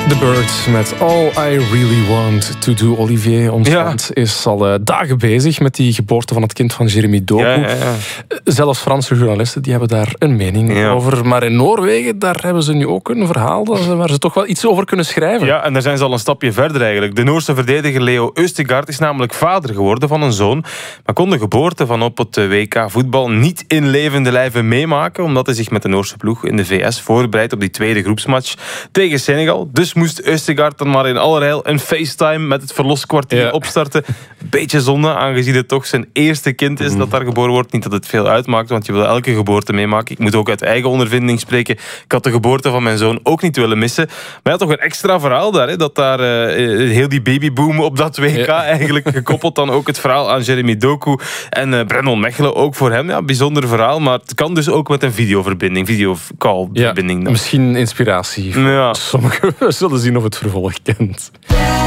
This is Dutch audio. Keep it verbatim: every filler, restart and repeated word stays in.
The Birds met All I Really Want To Do. Olivier, ons Ja. land is al uh, dagen bezig met die geboorte van het kind van Jeremy Doku. Ja, ja, ja. Zelfs Franse journalisten die hebben daar een mening Ja. over. Maar in Noorwegen, daar hebben ze nu ook een verhaal dat ze, waar ze toch wel iets over kunnen schrijven. Ja, en daar zijn ze al een stapje verder eigenlijk. De Noorse verdediger Leo Østegård is namelijk vader geworden van een zoon, maar kon de geboorte van op het W K voetbal niet in levende lijven meemaken, omdat hij zich met de Noorse ploeg in de V S voorbereidt op die tweede groepsmatch tegen Senegal. Dus moest Østegård dan maar in allerijl een FaceTime met het verloskwartier Ja. opstarten. Beetje zonde, aangezien het toch zijn eerste kind is dat daar geboren wordt. Niet dat het veel uitmaakt, want je wil elke geboorte meemaken. Ik moet ook uit eigen ondervinding spreken. Ik had de geboorte van mijn zoon ook niet willen missen. Maar ja, toch een extra verhaal daar. Hè, dat daar uh, heel die babyboom op dat W K Ja. eigenlijk gekoppeld dan ook het verhaal aan Jeremy Doku en uh, Brennan Mechelen ook voor hem. Ja, bijzonder verhaal, maar het kan dus ook met een videoverbinding, videocall-verbinding. Ja, dan. misschien inspiratie. Ja. Sommigen zullen zien of het vervolg kent.